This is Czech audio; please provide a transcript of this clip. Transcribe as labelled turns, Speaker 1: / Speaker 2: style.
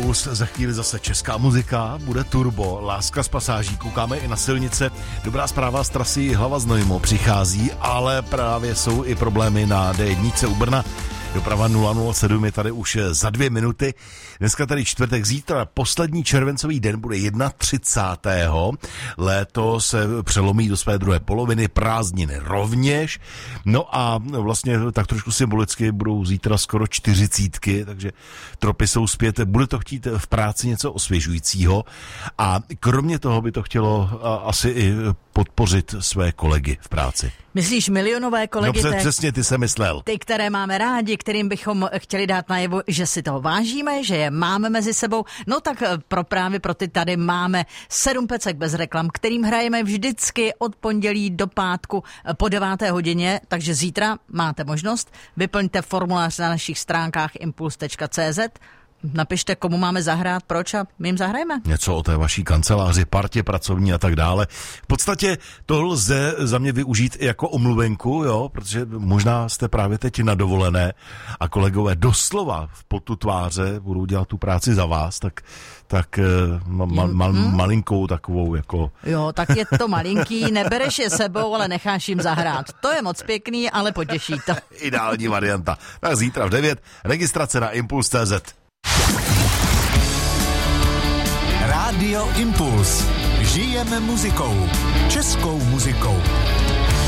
Speaker 1: Impuls, za chvíli zase česká muzika, bude turbo, láska z pasáží, koukáme i na silnice. Dobrá zpráva z trasy Hlava Znojmo přichází, ale právě jsou i problémy na D1 u Brna. Doprava 007 je tady už za 2 minuty. Dneska tady čtvrtek, zítra poslední červencový den bude 31. Léto se přelomí do své druhé poloviny, prázdniny rovněž. No a vlastně tak trošku symbolicky budou zítra skoro 40, takže tropy jsou zpět. Bude to chtít v práci něco osvěžujícího a kromě toho by to chtělo asi i podpořit své kolegy v práci.
Speaker 2: Myslíš milionové kolegy?
Speaker 1: No přesně, ty jsem myslel.
Speaker 2: Ty, které máme rádi, kterým bychom chtěli dát najevo, že si toho vážíme, že je máme mezi sebou. No tak právě pro ty tady máme 7 pecek bez reklam, kterým hrajeme vždycky od pondělí do pátku po 9. hodině, takže zítra máte možnost. Vyplňte formulář na našich stránkách impuls.cz. Napište, komu máme zahrát, proč a my jim zahrajeme.
Speaker 1: Něco o té vaší kanceláři, partě pracovní a tak dále. V podstatě to lze za mě využít i jako omluvenku, jo, protože možná jste právě teď na dovolené a kolegové doslova v potu tváře budou dělat tu práci za vás, tak malinkou takovou jako...
Speaker 2: Jo, tak je to malinký, nebereš je sebou, ale necháš jim zahrát. To je moc pěkný, ale potěší to.
Speaker 1: Ideální varianta. Tak zítra v 9, registrace na Impuls.cz.
Speaker 3: Rádio Impuls. Žijeme muzikou. Českou muzikou.